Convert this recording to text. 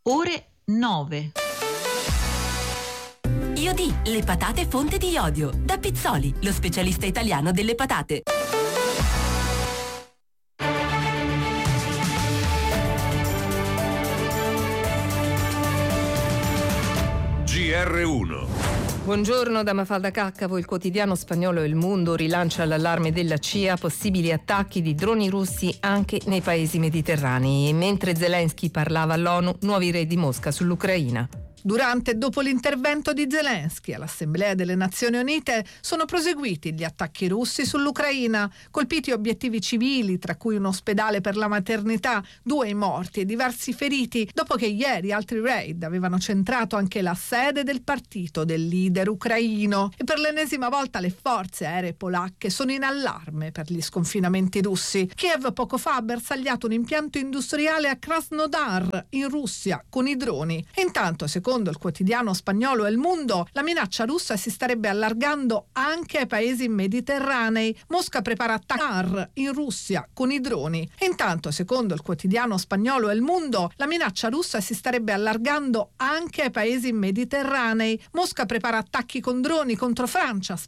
ore 9. Iodì, le patate fonte di iodio. Da Pizzoli, lo specialista italiano delle patate. GR1. Buongiorno da Mafalda Caccavo. Il quotidiano spagnolo El Mundo rilancia l'allarme della CIA, possibili attacchi di droni russi anche nei paesi mediterranei. E mentre Zelensky parlava all'ONU, nuovi raid di Mosca sull'Ucraina. Durante e dopo l'intervento di Zelensky all'Assemblea delle Nazioni Unite sono proseguiti gli attacchi russi sull'Ucraina, colpiti obiettivi civili, tra cui un ospedale per la maternità, 2 morti e diversi feriti, dopo che ieri altri raid avevano centrato anche la sede del partito del leader ucraino. E per l'ennesima volta le forze aeree polacche sono in allarme per gli sconfinamenti russi. Kiev poco fa ha bersagliato un impianto industriale a Krasnodar, in Russia, con i droni. E intanto, secondo il quotidiano spagnolo El Mundo, la minaccia russa si starebbe allargando anche ai paesi mediterranei. Mosca prepara attacchi in Russia con i droni. E intanto, secondo il quotidiano spagnolo El Mundo, la minaccia russa si starebbe allargando anche ai paesi mediterranei. Mosca prepara attacchi con droni contro Francia,